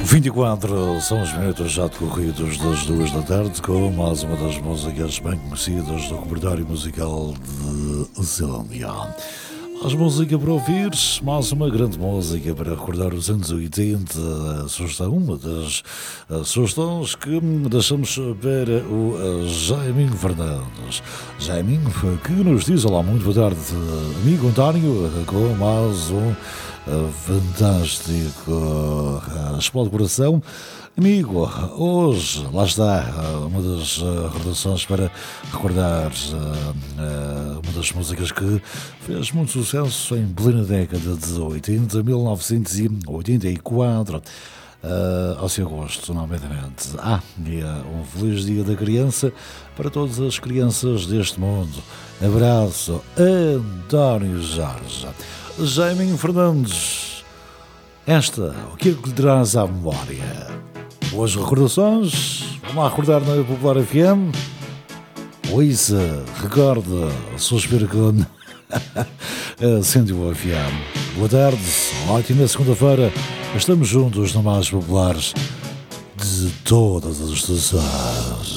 24 são os minutos já decorridos das 2 da tarde, com mais uma das músicas bem conhecidas do repertório musical de Zelândia. Mais música para ouvir, mais uma grande música para recordar os anos 80. Uma das sugestões que deixamos para o Jaiminho Fernandes. Jaiminho, que nos diz: olá, muito boa tarde, amigo António, com mais um fantástico Explode Coração. Amigo, hoje, lá está, uma das recordações para recordar uma das músicas que fez muito sucesso em plena década de 80, 1984, ao seu gosto, nomeadamente. Um feliz dia da criança para todas as crianças deste mundo. Abraço, António Jorge. Jaiminho Fernandes, o que é que lhe traz à memória? Boas recordações, vamos lá recordar na Popular FM. Ouça, recorda, suspiro com acende o FM. Boa tarde, ótima segunda-feira, estamos juntos na mais populares de todas as estações.